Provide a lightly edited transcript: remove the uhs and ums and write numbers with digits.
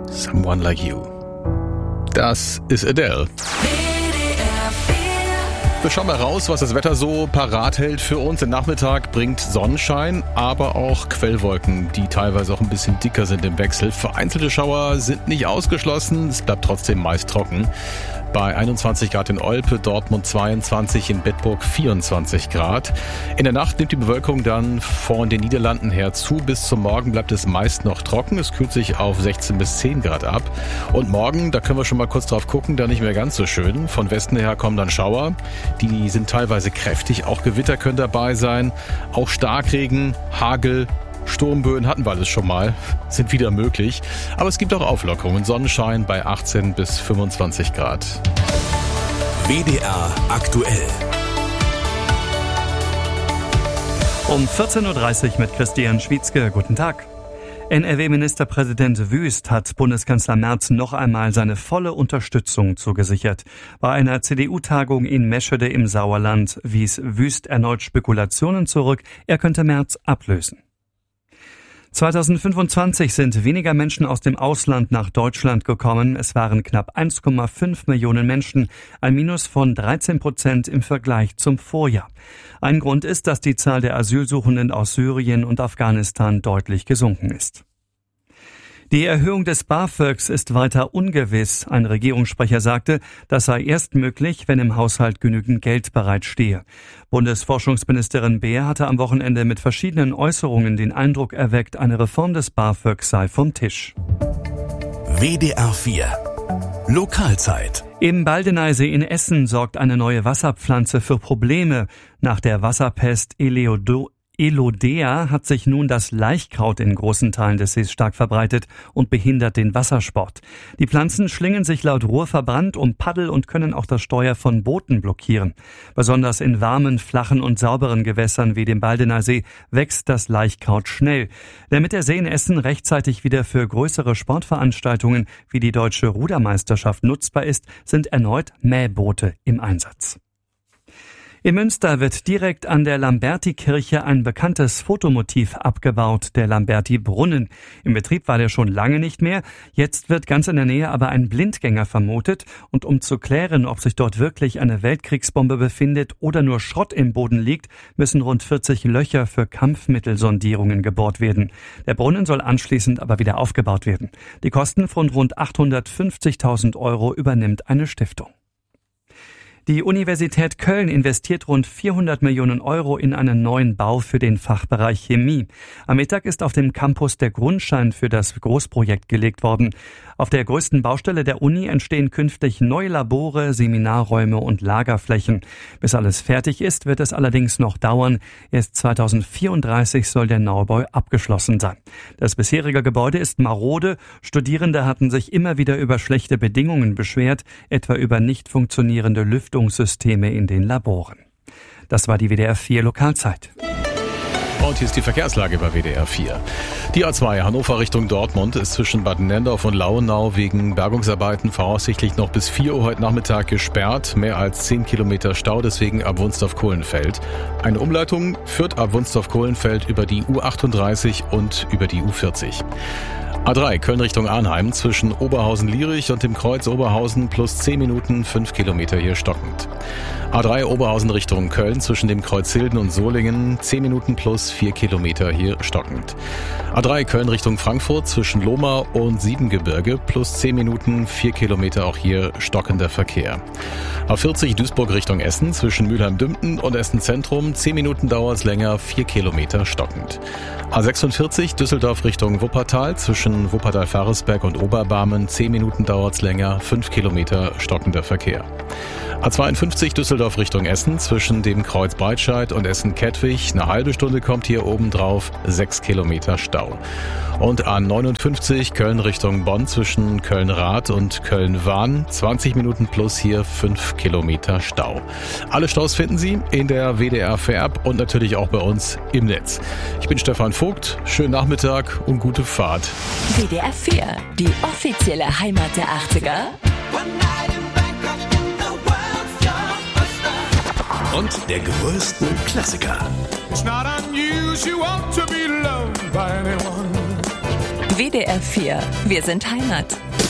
Someone Like You. Das ist Adele. Wir schauen mal raus, was das Wetter so parat hält für uns. Der Nachmittag bringt Sonnenschein, aber auch Quellwolken, die teilweise auch ein bisschen dicker sind im Wechsel. Vereinzelte Schauer sind nicht ausgeschlossen, es bleibt trotzdem meist trocken. Bei 21 Grad in Olpe, Dortmund 22, in Bedburg 24 Grad. In der Nacht nimmt die Bewölkung dann von den Niederlanden her zu. Bis zum Morgen bleibt es meist noch trocken. Es kühlt sich auf 16 bis 10 Grad ab. Und morgen, da können wir schon mal kurz drauf gucken, da nicht mehr ganz so schön. Von Westen her kommen dann Schauer. Die sind teilweise kräftig. Auch Gewitter können dabei sein. Auch Starkregen, Hagel, Sturmböen hatten wir alles schon mal, sind wieder möglich. Aber es gibt auch Auflockerungen. Sonnenschein bei 18 bis 25 Grad. WDR aktuell. Um 14.30 Uhr mit Christian Schwietzke. Guten Tag. NRW-Ministerpräsident Wüst hat Bundeskanzler Merz noch einmal seine volle Unterstützung zugesichert. Bei einer CDU-Tagung in Meschede im Sauerland wies Wüst erneut Spekulationen zurück, er könnte Merz ablösen. 2025 sind weniger Menschen aus dem Ausland nach Deutschland gekommen. Es waren knapp 1,5 Millionen Menschen, ein Minus von 13% im Vergleich zum Vorjahr. Ein Grund ist, dass die Zahl der Asylsuchenden aus Syrien und Afghanistan deutlich gesunken ist. Die Erhöhung des BAföGs ist weiter ungewiss. Ein Regierungssprecher sagte, das sei erst möglich, wenn im Haushalt genügend Geld bereitstehe. Bundesforschungsministerin Beer hatte am Wochenende mit verschiedenen Äußerungen den Eindruck erweckt, eine Reform des BAföG sei vom Tisch. WDR 4 Lokalzeit. Im Baldeneysee in Essen sorgt eine neue Wasserpflanze für Probleme. Nach der Wasserpest Elodea hat sich nun das Laichkraut in großen Teilen des Sees stark verbreitet und behindert den Wassersport. Die Pflanzen schlingen sich laut Ruhrverband um Paddel und können auch das Steuer von Booten blockieren. Besonders in warmen, flachen und sauberen Gewässern wie dem Baldeneysee wächst das Laichkraut schnell. Damit der See in Essen rechtzeitig wieder für größere Sportveranstaltungen wie die Deutsche Rudermeisterschaft nutzbar ist, sind erneut Mähboote im Einsatz. In Münster wird direkt an der Lamberti-Kirche ein bekanntes Fotomotiv abgebaut, der Lamberti-Brunnen. Im Betrieb war der schon lange nicht mehr. Jetzt wird ganz in der Nähe aber ein Blindgänger vermutet. Und um zu klären, ob sich dort wirklich eine Weltkriegsbombe befindet oder nur Schrott im Boden liegt, müssen rund 40 Löcher für Kampfmittelsondierungen gebohrt werden. Der Brunnen soll anschließend aber wieder aufgebaut werden. Die Kosten von rund 850.000 € übernimmt eine Stiftung. Die Universität Köln investiert rund 400 Millionen € in einen neuen Bau für den Fachbereich Chemie. Am Mittag ist auf dem Campus der Grundstein für das Großprojekt gelegt worden. Auf der größten Baustelle der Uni entstehen künftig neue Labore, Seminarräume und Lagerflächen. Bis alles fertig ist, wird es allerdings noch dauern. Erst 2034 soll der Neubau abgeschlossen sein. Das bisherige Gebäude ist marode. Studierende hatten sich immer wieder über schlechte Bedingungen beschwert, etwa über nicht funktionierende Lüftungssysteme in den Laboren. Das war die WDR 4 Lokalzeit. Und hier ist die Verkehrslage bei WDR 4. Die A2 Hannover Richtung Dortmund ist zwischen Bad Nendorf und Lauenau wegen Bergungsarbeiten voraussichtlich noch bis 4 Uhr heute Nachmittag gesperrt. Mehr als 10 Kilometer Stau, deswegen ab Wunsdorf-Kohlenfeld. Eine Umleitung führt ab Wunsdorf-Kohlenfeld über die U38 und über die U40. A3 Köln Richtung Arnheim zwischen Oberhausen-Lierich und dem Kreuz Oberhausen plus 10 Minuten, 5 Kilometer hier stockend. A3 Oberhausen Richtung Köln zwischen dem Kreuz Hilden und Solingen 10 Minuten plus 4 Kilometer hier stockend. A3 Köln Richtung Frankfurt zwischen Lohmar und Siebengebirge plus 10 Minuten, 4 Kilometer auch hier stockender Verkehr. A40 Duisburg Richtung Essen zwischen Mülheim-Dümpten und Essen Zentrum 10 Minuten dauert es länger, 4 Kilometer stockend. A46 Düsseldorf Richtung Wuppertal zwischen Wuppertal-Faresberg und Oberbarmen 10 Minuten dauert es länger, 5 Kilometer stockender Verkehr. A52 Düsseldorf Richtung Essen zwischen dem Kreuz Breitscheid und Essen-Kettwig. Eine halbe Stunde kommt hier oben drauf, 6 Kilometer Stau. Und A59 Köln Richtung Bonn zwischen Köln-Rath und Köln-Wahn. 20 Minuten plus hier 5 Kilometer Stau. Alle Staus finden Sie in der WDR 4 App und natürlich auch bei uns im Netz. Ich bin Stefan Vogt. Schönen Nachmittag und gute Fahrt. WDR 4, die offizielle Heimat der 80er. Und der größten Klassiker. It's not unusual to be loved by anyone. WDR 4. Wir sind Heimat.